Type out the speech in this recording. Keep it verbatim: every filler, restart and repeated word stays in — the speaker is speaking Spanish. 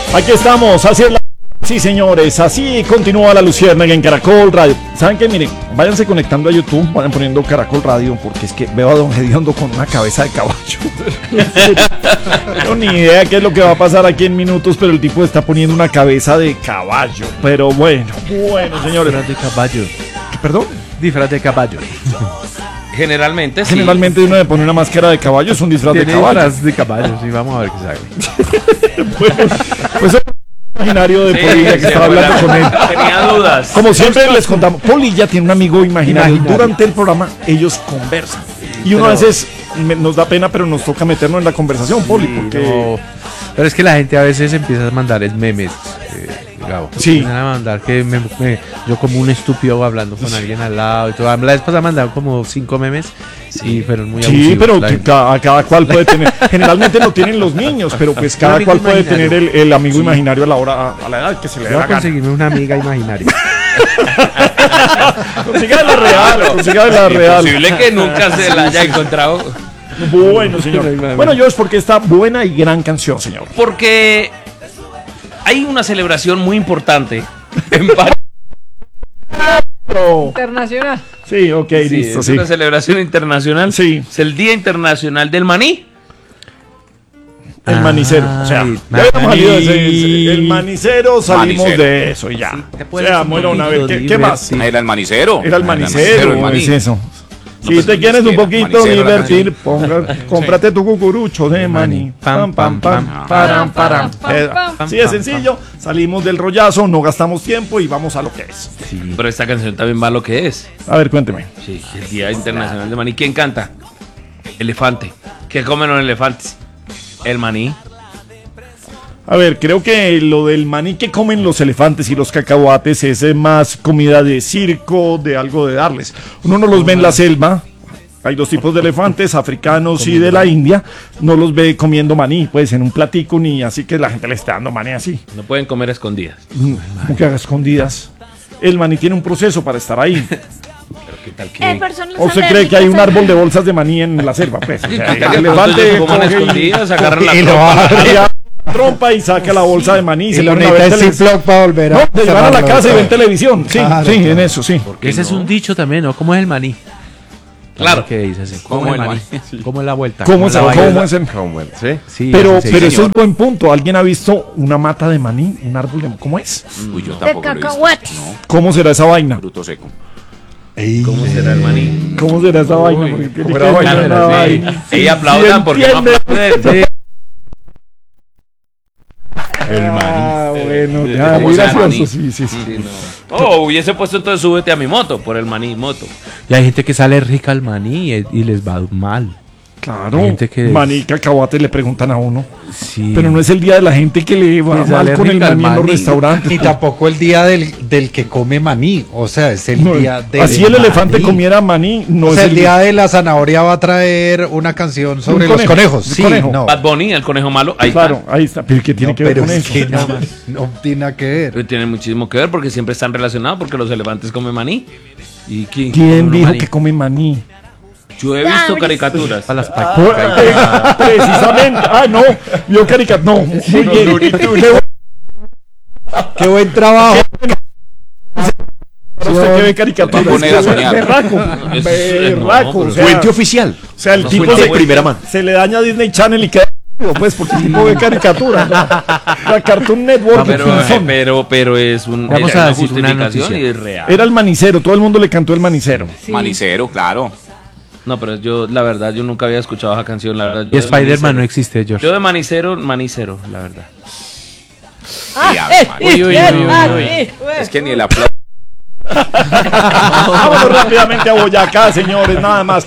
Aquí estamos, así es la... Sí, señores, así continúa la Luciérnaga en Caracol Radio. ¿Saben qué? Miren, váyanse conectando a YouTube, vayan poniendo Caracol Radio, porque es que veo a Don Gediondo con una cabeza de caballo. No tengo ni idea qué es lo que va a pasar aquí en minutos, pero el tipo está poniendo una cabeza de caballo. Pero bueno, bueno, señores. Disfraz de caballo. ¿Perdón? Disfraz de caballo. Generalmente sí. Generalmente uno le pone una máscara de caballo, es un disfraz de caballo. Disfraz de caballo, sí, vamos a ver qué sale. Bueno, pues imaginario de Sí, Polilla que sí, estaba hablando bueno, con él. Tenía dudas. Como siempre les contamos, Polilla tiene un amigo imaginario. Imaginario. Durante el programa ellos conversan. Y uno Pero- a veces me- nos da pena, pero nos toca meternos en la conversación, Poli, Sí, porque... no. Pero es que la gente a veces empieza a mandar es memes, eh, Gabo. Sí. Empiezan a mandar que me- me- yo como un estúpido hablando con alguien al lado y todo. La vez pasada mandaron como cinco memes y fueron muy Sí, abusivos. pero la que gente. cada, cada cual puede tener. Generalmente lo tienen los niños, pero pues cada amigo cual puede imaginario. tener el, el amigo imaginario a la hora, a la edad que se le dé Voy la a gana. conseguirme una amiga imaginaria. Consiga de la real, consiga de la real. Posible que nunca se la haya encontrado. Bueno, señor. Bueno, yo es porque esta buena y gran canción, señor. Porque hay una celebración muy importante en París. Internacional. Sí, ok, Sí, listo, es sí. una celebración internacional. Sí. Es el Día Internacional del Maní. El manicero, o sea, Ay, ya habíamos salido de ese- maní. el manicero, salimos Manicero. de eso y ya. Sí, te o puedes sea, un bueno, a ver, ¿qué, poquito qué más? divertir. Era el manicero. Era el manicero, el maní. es eso. Si pues, te quieres un manicero, poquito manicero, la divertir, ponga, cómprate tu cucurucho de maní. Pam, pam, pam, param, param. Eh, Así de sencillo, salimos del rollazo, no gastamos tiempo y vamos a lo que es. Sí. Pero esta canción también va a lo que es. A ver, cuénteme. Sí, el Día Internacional del Maní. ¿Quién canta? Elefante. ¿Qué comen los elefantes? El maní. A ver, creo que lo del maní que comen los elefantes y los cacahuates es eh, más comida de circo, de algo de darles. Uno no los ve en la selva. Hay dos tipos de elefantes, africanos y de la India. No los ve comiendo maní, pues en un platico ni así que la gente le está dando maní así. No pueden comer escondidas. Como que haga escondidas. El maní tiene un proceso para estar ahí. Pero qué tal que... Hay personas ¿O se cree que hay un árbol de bolsas de maní en la selva? Pues, o sea, el elefante coman coge y- escondidas, agarran la y lo trompa. abre a la trompa y saca la bolsa de maní. Y se lo ponen a ver necesita el televisión. Ziploc para volver a No, te llevan a la cerrarlo. casa y ven televisión. Sí, Claro, sí, claro. en eso, sí. Ese es un dicho también, ¿no? ¿Cómo es el maní? Claro. ¿Qué dice así? ¿Cómo ¿Cómo, el el maní? maní? ¿Cómo es la vuelta? ¿Cómo, se, la vaina? cómo es el- ¿Sí? Sí, Pero, ese sí, pero eso señor. es buen punto. ¿Alguien ha visto una mata de maní? ¿Un árbol de ¿Cómo es? Uy, yo De tampoco lo he visto. cacahuates. No, ¿Cómo será esa vaina? fruto seco. ¿Cómo será el maní? ¿Cómo será esa vaina? Porque tiene que vaina? ser una Sí. vaina. Sí, aplaudan porque no entiende. aplauden. Ah, bueno, ya, ¿Cómo muy será el gracioso. maní? Sí, sí, sí. Sí, no. Oh, hubiese puesto entonces súbete a mi moto por el maní moto. Y hay gente que sale rica al maní y, y les va mal. Claro. Hay gente que- Maní, cacahuate le preguntan a uno. Sí. Pero no es el día de la gente que le va Le mal sale con el rica el maní en los maní. restaurantes. Y tampoco el día del, del que come maní. O sea, es el No, día del así el elefante maní. comiera maní, no O es sea, el el día de la zanahoria va a traer una canción sobre Un los conejo, conejos. un Sí, conejo. no. Bad Bunny, el conejo malo, ahí Claro, está. ahí está. Pero ¿qué tiene No, que ver pero con es eso? que no, no tiene nada que ver. Pero tiene muchísimo que ver porque siempre están relacionados porque los elefantes comen maní. ¿Y quién, ¿Quién come dijo maní? que come maní? Yo he visto caricaturas. Para las Ah, prácticas. eh, precisamente. Ah, no. Vio caricatura. No, muy bien. Qué bueno ¡Qué buen trabajo! para usted que ve caricaturas. Va a poner a soñar. Berraco. Es- Berraco. no, o sea, Fuente oficial. o sea, el No, tipo fuente se, de primera mano. se le daña a Disney Channel y queda pues porque el tipo ve caricaturas. ¿No? La Cartoon Network. Pero, ¿quién eh, son? pero, pero es un, Vamos es a una decir una justificación noticia. y es real. Era el manicero. Todo el mundo le cantó el manicero. Manicero, claro. No, pero yo, la verdad, yo nunca había escuchado esa canción, la verdad. yo Y de Spider-Man no manicero- existe, George. Yo de manicero, manicero, la verdad. Ya, eh, Maní. Uy, uy, eh, uy, uy, ah, uy. eh, Es que ni el aplauso. Vámonos rápidamente a Boyacá, señores. Nada más.